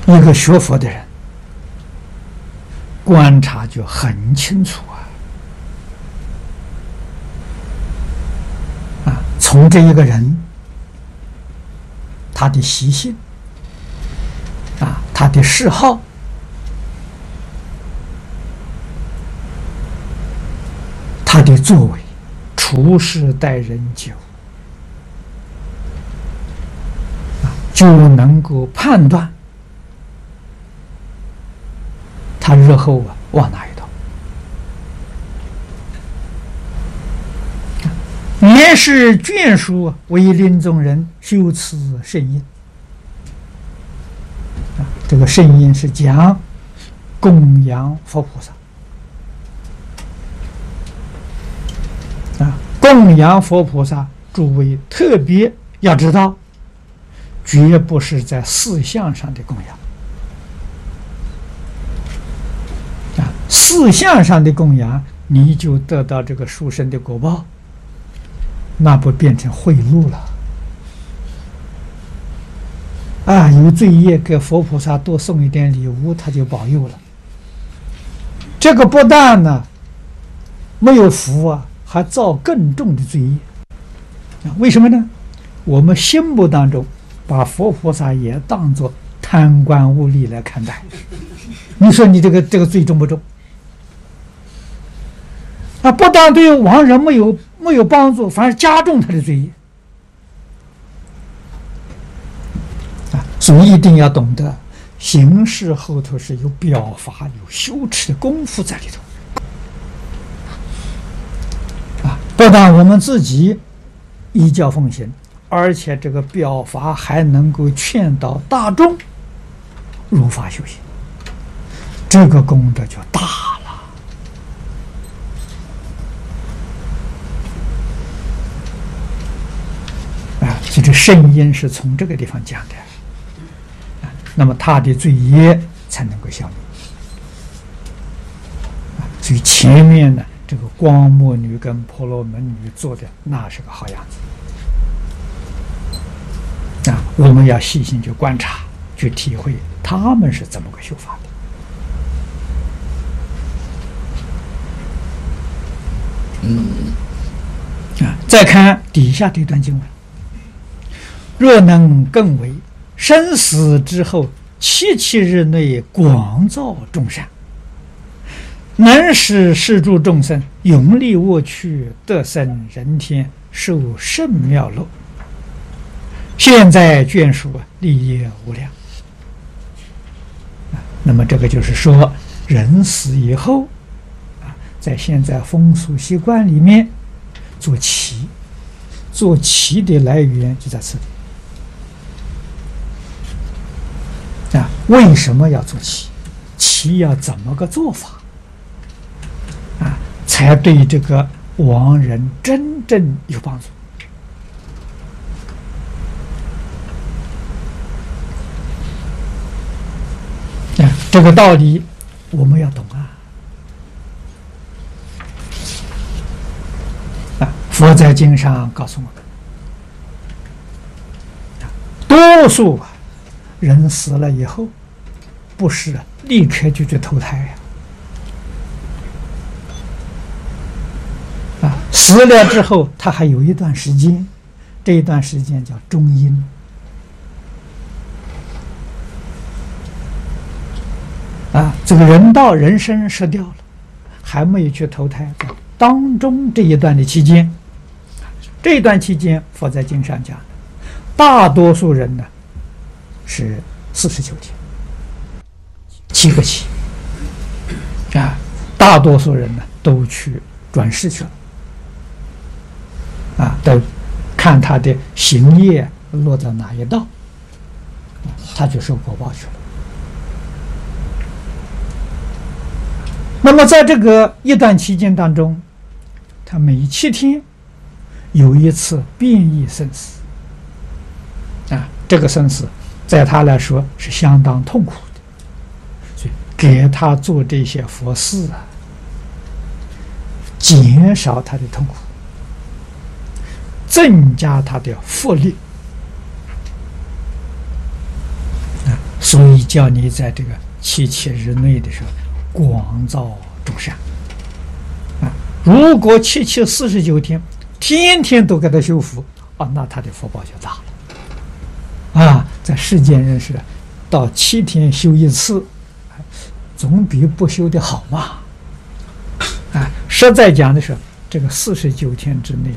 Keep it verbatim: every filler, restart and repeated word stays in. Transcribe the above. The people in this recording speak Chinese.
一个学佛的人，观察就很清楚啊！啊，从这一个人他的习性啊，他的嗜好，他的作为，处事待人接物，啊，就能够判断他日后啊往哪一道。也是眷属为临终人修持圣因。啊，这个圣因是讲供养佛菩萨。啊，供养佛菩萨，诸位特别要知道，绝不是在事相上的供养。啊，事相上的供养，你就得到这个殊胜的果报。那不变成贿赂了啊！有罪业给佛菩萨多送一点礼物，他就保佑了。这个不但呢没有福啊，还造更重的罪业啊！为什么呢？我们心目当中把佛菩萨也当作贪官污吏来看待，你说你这个这个罪重不重？啊，不但对亡人没有没有帮助，反而加重他的罪业啊！所以一定要懂得，行事后头是有表法、有修持的功夫在里头啊！不但我们自己依教奉行，而且这个表法还能够劝导大众如法修行，这个功德就大了。所以这圣因是从这个地方讲的，啊，那么他的罪业才能够消灭。啊，所以前面呢，这个光目女跟婆罗门女做的那是个好样子。啊，我们要细心去观察，去体会他们是怎么个修法的。嗯，啊，再看底下这段经文。若能更为生死之后七七日内广造众善，能使世诸众生永离恶趣，得生人天，受圣妙乐。现在眷属利业无量。那么这个就是说，人死以后啊，在现在风俗习惯里面做旗，做旗的来源就在此里。啊，为什么要做旗？旗要怎么个做法啊，才对这个亡人真正有帮助？啊，这个道理我们要懂啊！啊，佛在经上告诉我们，多数啊。人死了以后，不是立刻就去投胎呀！啊，死了之后，他还有一段时间，这一段时间叫中阴。啊，这个人道人身失掉了，还没有去投胎，在当中这一段的期间，这一段期间，佛在经上讲的，大多数人呢。是四十九天，七个七啊，大多数人呢都去转世去了，啊，都看他的行业落到哪一道，他就受果报去了。那么在这个一段期间当中，他每七天有一次变异生死，啊，这个生死。在他来说是相当痛苦的，所以给他做这些佛事啊，减少他的痛苦，增加他的福利啊。 所以叫你在这个七七日内的时候广造诸善啊。如果七七四十九天，天天都给他修福啊，那他的福报就大了啊。在世间人是到七天修一次，总比不修的好嘛。啊，实在讲的是，这个四十九天之内